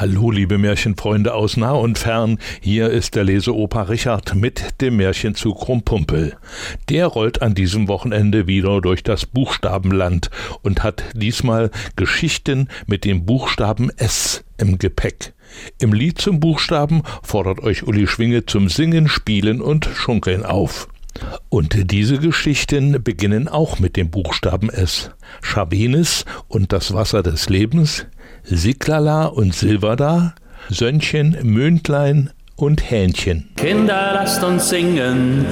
Hallo liebe Märchenfreunde aus nah und fern, hier ist der Leseopa Richard mit dem Märchen zu Krumpumpel. Der rollt an diesem Wochenende wieder durch das Buchstabenland und hat diesmal Geschichten mit dem Buchstaben S im Gepäck. Im Lied zum Buchstaben fordert euch Uli Schwinge zum Singen, Spielen und Schunkeln auf. Und diese Geschichten beginnen auch mit dem Buchstaben S. Scharbenis und das Wasser des Lebens, Siklala und Silvada, Sönnchen, Möndlein und Hähnchen. Kinder, lasst uns singen.